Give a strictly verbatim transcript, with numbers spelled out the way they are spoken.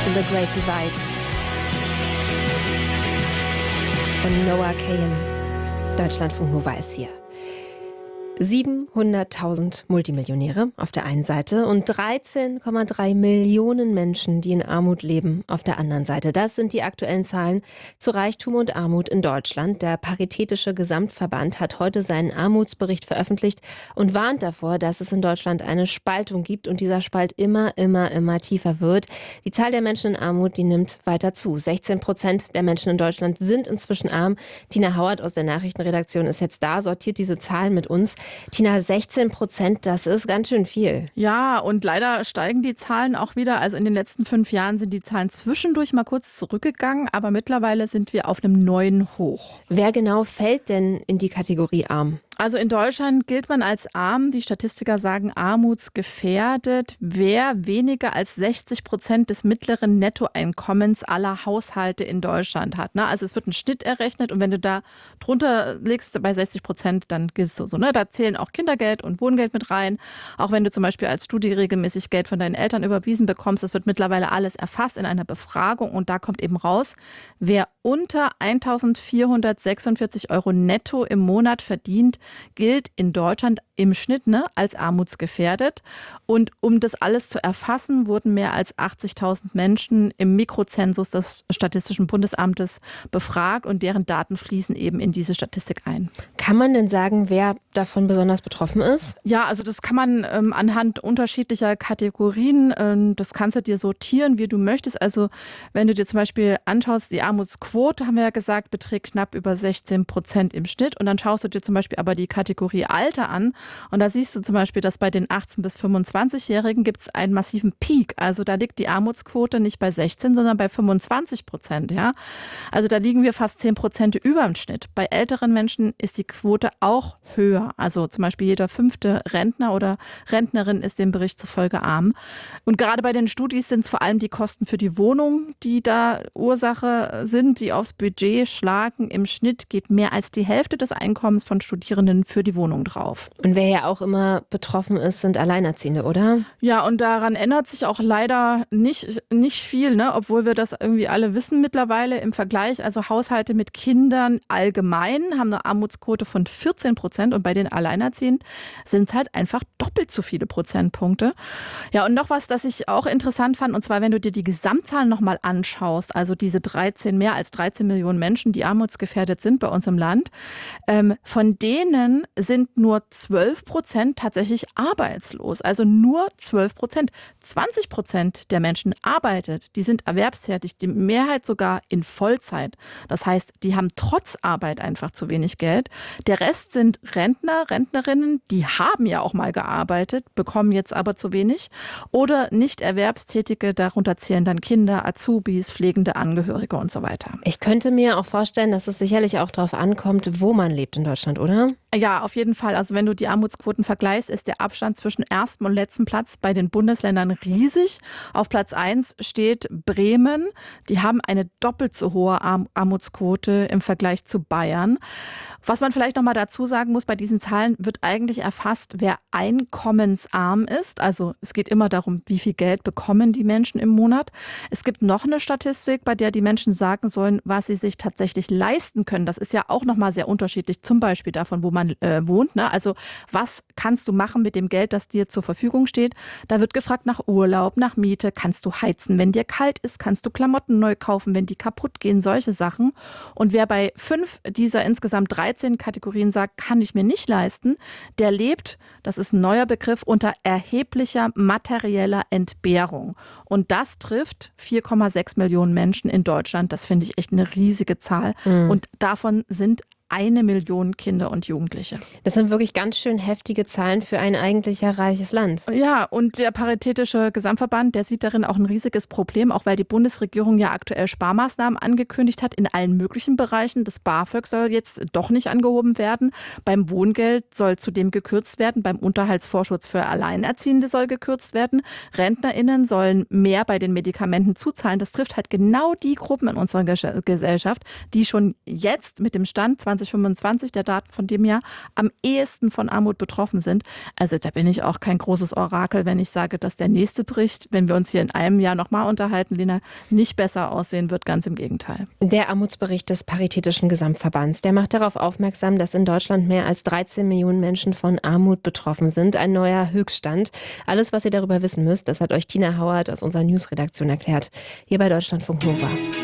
The Great Divide von Noah Kahan. Deutschlandfunk Nova ist hier. siebenhunderttausend Multimillionäre auf der einen Seite und dreizehn Komma drei Millionen Menschen, die in Armut leben, auf der anderen Seite. Das sind die aktuellen Zahlen zu Reichtum und Armut in Deutschland. Der Paritätische Gesamtverband hat heute seinen Armutsbericht veröffentlicht und warnt davor, dass es in Deutschland eine Spaltung gibt und dieser Spalt immer, immer, immer tiefer wird. Die Zahl der Menschen in Armut, die nimmt weiter zu. sechzehn Prozent der Menschen in Deutschland sind inzwischen arm. Tina Hauert aus der Nachrichtenredaktion ist jetzt da, sortiert diese Zahlen mit uns. Tina, sechzehn Prozent, das ist ganz schön viel. Ja, und leider steigen die Zahlen auch wieder. Also in den letzten fünf Jahren sind die Zahlen zwischendurch mal kurz zurückgegangen, aber mittlerweile sind wir auf einem neuen Hoch. Wer genau fällt denn in die Kategorie arm? Also in Deutschland gilt man als arm. Die Statistiker sagen armutsgefährdet, wer weniger als sechzig Prozent des mittleren Nettoeinkommens aller Haushalte in Deutschland hat. Also es wird ein Schnitt errechnet und wenn du da drunter liegst bei sechzig Prozent, dann gilt es so. so ne? Da zählen auch Kindergeld und Wohngeld mit rein. Auch wenn du zum Beispiel als Studie regelmäßig Geld von deinen Eltern überwiesen bekommst, das wird mittlerweile alles erfasst in einer Befragung und da kommt eben raus, wer unter eintausendvierhundertsechsundvierzig Euro netto im Monat verdient, gilt in Deutschland im Schnitt ne, als armutsgefährdet. Und um das alles zu erfassen, wurden mehr als achtzigtausend Menschen im Mikrozensus des Statistischen Bundesamtes befragt und deren Daten fließen eben in diese Statistik ein. Kann man denn sagen, wer davon besonders betroffen ist? Ja, also das kann man ähm, anhand unterschiedlicher Kategorien, ähm, das kannst du dir sortieren, wie du möchtest. Also wenn du dir zum Beispiel anschaust, die Armutsquote, haben wir ja gesagt, beträgt knapp über sechzehn Prozent im Schnitt. Und dann schaust du dir zum Beispiel aber die Kategorie Alter an. Und da siehst du zum Beispiel, dass bei den achtzehn- bis fünfundzwanzig-Jährigen gibt es einen massiven Peak. Also da liegt die Armutsquote nicht bei sechzehn, sondern bei fünfundzwanzig Prozent. Ja? Also da liegen wir fast zehn Prozent über dem Schnitt. Bei älteren Menschen ist die Quote auch höher. Also zum Beispiel jeder fünfte Rentner oder Rentnerin ist dem Bericht zufolge arm. Und gerade bei den Studis sind es vor allem die Kosten für die Wohnung, die da Ursache sind, die aufs Budget schlagen. Im Schnitt geht mehr als die Hälfte des Einkommens von Studierenden für die Wohnung drauf. Und wer ja auch immer betroffen ist, sind Alleinerziehende, oder? Ja, und daran ändert sich auch leider nicht, nicht viel, ne? Obwohl wir das irgendwie alle wissen mittlerweile im Vergleich. Also Haushalte mit Kindern allgemein haben eine Armutsquote von vierzehn Prozent und bei den Alleinerziehenden sind es halt einfach doppelt so viele Prozentpunkte. Ja, und noch was, das ich auch interessant fand, und zwar, wenn du dir die Gesamtzahlen nochmal anschaust, also diese dreizehn, mehr als dreizehn Millionen Menschen, die armutsgefährdet sind bei uns im Land, ähm, von denen sind nur zwölf Prozent tatsächlich arbeitslos. Also nur zwölf Prozent. zwanzig Prozent der Menschen arbeitet. Die sind erwerbstätig, die Mehrheit sogar in Vollzeit. Das heißt, die haben trotz Arbeit einfach zu wenig Geld. Der Rest sind Rentner, Rentnerinnen, die haben ja auch mal gearbeitet, bekommen jetzt aber zu wenig. Oder nicht Erwerbstätige, darunter zählen dann Kinder, Azubis, pflegende Angehörige und so weiter. Ich könnte mir auch vorstellen, dass es sicherlich auch darauf ankommt, wo man lebt in Deutschland, oder? Ja, auf jeden Fall. Also wenn du die Armutsquoten vergleichst, ist der Abstand zwischen erstem und letztem Platz bei den Bundesländern riesig. Auf Platz eins steht Bremen. Die haben eine doppelt so hohe Armutsquote im Vergleich zu Bayern. Was man vielleicht noch mal dazu sagen muss, bei diesen Zahlen wird eigentlich erfasst, wer einkommensarm ist. Also es geht immer darum, wie viel Geld bekommen die Menschen im Monat. Es gibt noch eine Statistik, bei der die Menschen sagen sollen, was sie sich tatsächlich leisten können. Das ist ja auch noch mal sehr unterschiedlich, zum Beispiel davon, wo man äh, wohnt. Ne? Also was kannst du machen mit dem Geld, das dir zur Verfügung steht? Da wird gefragt nach Urlaub, nach Miete. Kannst du heizen, wenn dir kalt ist? Kannst du Klamotten neu kaufen, wenn die kaputt gehen? Solche Sachen. Und wer bei fünf dieser insgesamt dreizehn Kategorien sagt, kann ich mir nicht leisten, der lebt, das ist ein neuer Begriff, unter erheblicher materieller Entbehrung. Und das trifft vier Komma sechs Millionen Menschen in Deutschland. Das finde ich echt eine riesige Zahl. Mhm. Und davon sind eine Million Kinder und Jugendliche. Das sind wirklich ganz schön heftige Zahlen für ein eigentlich ja reiches Land. Ja, und der Paritätische Gesamtverband, der sieht darin auch ein riesiges Problem, auch weil die Bundesregierung ja aktuell Sparmaßnahmen angekündigt hat in allen möglichen Bereichen. Das BAföG soll jetzt doch nicht angehoben werden. Beim Wohngeld soll zudem gekürzt werden. Beim Unterhaltsvorschuss für Alleinerziehende soll gekürzt werden. RentnerInnen sollen mehr bei den Medikamenten zuzahlen. Das trifft halt genau die Gruppen in unserer Gesellschaft, die schon jetzt mit dem Stand zwanzig zwanzig fünfundzwanzig, der Daten von dem Jahr, am ehesten von Armut betroffen sind. Also da bin ich auch kein großes Orakel, wenn ich sage, dass der nächste Bericht, wenn wir uns hier in einem Jahr nochmal unterhalten, Lena, nicht besser aussehen wird. Ganz im Gegenteil. Der Armutsbericht des Paritätischen Gesamtverbands, der macht darauf aufmerksam, dass in Deutschland mehr als dreizehn Millionen Menschen von Armut betroffen sind. Ein neuer Höchststand. Alles, was ihr darüber wissen müsst, das hat euch Tina Hauert aus unserer Newsredaktion erklärt. Hier bei Deutschlandfunk Nova.